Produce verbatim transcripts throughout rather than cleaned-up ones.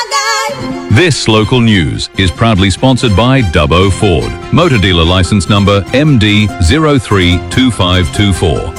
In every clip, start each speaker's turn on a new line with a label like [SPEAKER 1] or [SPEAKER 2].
[SPEAKER 1] This local news is proudly sponsored by Dubbo Ford. Motor dealer license number M D zero three two five two four.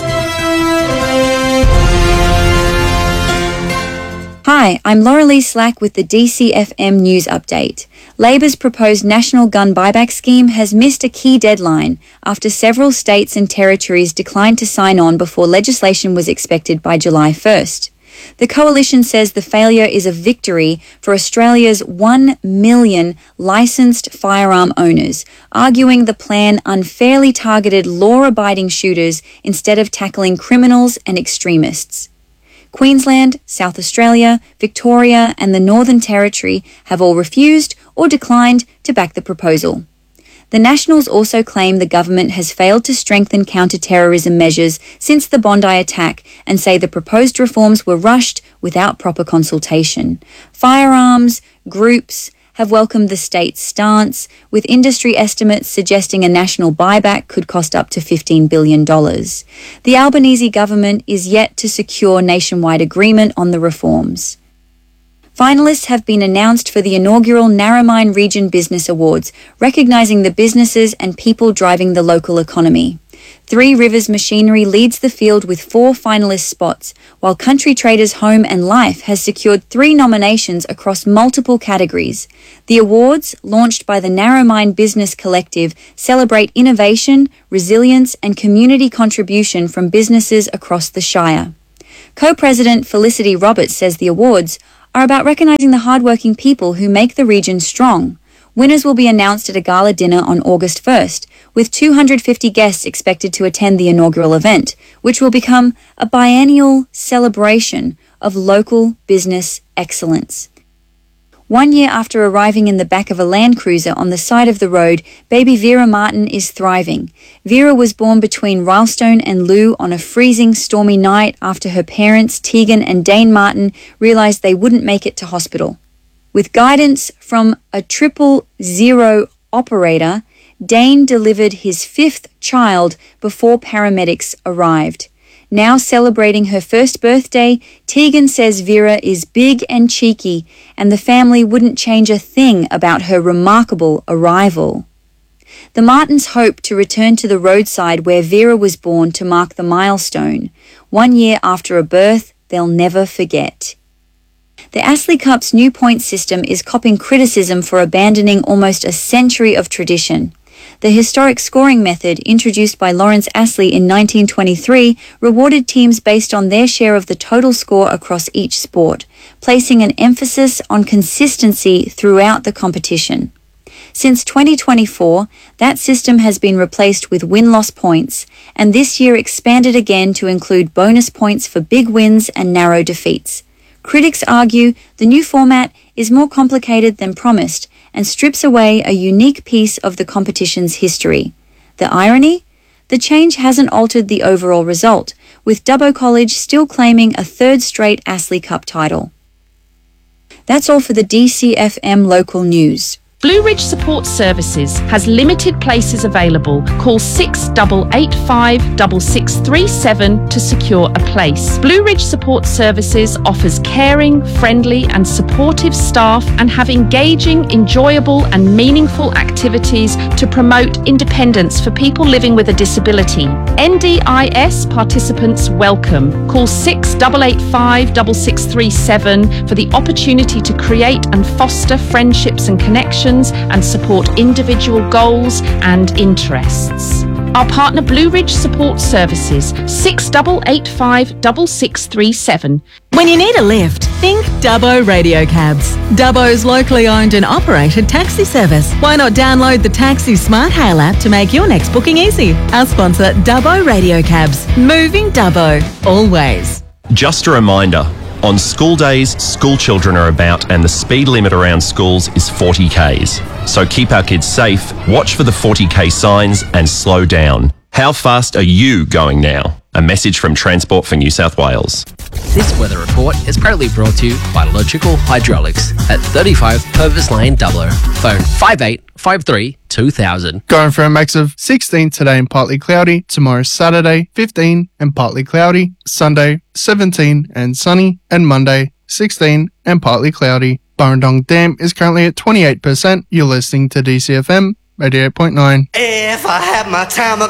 [SPEAKER 2] Hi, I'm Lauralee Slack with the D C F M News Update. Labor's proposed national gun buyback scheme has missed a key deadline after several states and territories declined to sign on before legislation was expected by July first. The coalition says the failure is a victory for Australia's one million licensed firearm owners, arguing the plan unfairly targeted law-abiding shooters instead of tackling criminals and extremists. Queensland, South Australia, Victoria and the Northern Territory have all refused or declined to back the proposal. The Nationals also claim the government has failed to strengthen counter-terrorism measures since the Bondi attack and say the proposed reforms were rushed without proper consultation. Firearms groups have welcomed the state's stance, with industry estimates suggesting a national buyback could cost up to fifteen billion dollars. The Albanese government is yet to secure nationwide agreement on the reforms. Finalists have been announced for the inaugural Narromine Region Business Awards, recognising the businesses and people driving the local economy. Three Rivers Machinery leads the field with four finalist spots, while Country Traders Home and Life has secured three nominations across multiple categories. The awards, launched by the Narromine Business Collective, celebrate innovation, resilience and community contribution from businesses across the Shire. Co-President Felicity Roberts says the awards are about recognising the hardworking people who make the region strong. Winners will be announced at a gala dinner on August first, with two hundred fifty guests expected to attend the inaugural event, which will become a biennial celebration of local business excellence. One year after arriving in the back of a Land Cruiser on the side of the road, baby Vera Martin is thriving. Vera was born between Rylstone and Lou on a freezing, stormy night after her parents, Tegan and Dane Martin, realised they wouldn't make it to hospital. With guidance from a triple zero operator, Dane delivered his fifth child before paramedics arrived. Now celebrating her first birthday, Tegan says Vera is big and cheeky, and the family wouldn't change a thing about her remarkable arrival. The Martins hope to return to the roadside where Vera was born to mark the milestone. One year after a birth, they'll never forget. The Astley Cup's new point system is copping criticism for abandoning almost a century of tradition. The historic scoring method, introduced by Lawrence Astley in nineteen twenty-three, rewarded teams based on their share of the total score across each sport, placing an emphasis on consistency throughout the competition. Since twenty twenty-four, that system has been replaced with win-loss points, and this year expanded again to include bonus points for big wins and narrow defeats. Critics argue the new format is more complicated than promised and strips away a unique piece of the competition's history. The irony? The change hasn't altered the overall result, with Dubbo College still claiming a third straight Astley Cup title. That's all for the D C F M local news.
[SPEAKER 3] Blue Ridge Support Services has limited places available. Call six eight eight five, six six three seven to secure a place. Blue Ridge Support Services offers caring, friendly and supportive staff and have engaging, enjoyable and meaningful activities to promote independence for people living with a disability. N D I S participants welcome. Call six eight eight five, six six three seven for the opportunity to create and foster friendships and connections and support individual goals and interests. Our partner Blue Ridge Support Services, six eight eight five, six six three seven.
[SPEAKER 4] When you need a lift, think Dubbo Radio Cabs. Dubbo's locally owned and operated taxi service. Why not download the Taxi Smart Hail app to make your next booking easy? Our sponsor, Dubbo Radio Cabs. Moving Dubbo, always.
[SPEAKER 5] Just a reminder, on school days, school children are about and the speed limit around schools is forty kays. So keep our kids safe, watch for the forty k signs and slow down. How fast are you going now? A message from Transport for New South Wales.
[SPEAKER 6] This weather report is proudly brought to you by Logical Hydraulics at thirty-five Purvis Lane, Dubbo. Phone five eight five three two thousand.
[SPEAKER 7] Going for a max of sixteen today and partly cloudy. Tomorrow Saturday, fifteen and partly cloudy. Sunday, seventeen and sunny. And Monday, sixteen and partly cloudy. Burrendong Dam is currently at twenty-eight percent. You're listening to D C F M eighty-eight point nine.
[SPEAKER 8] If I had my time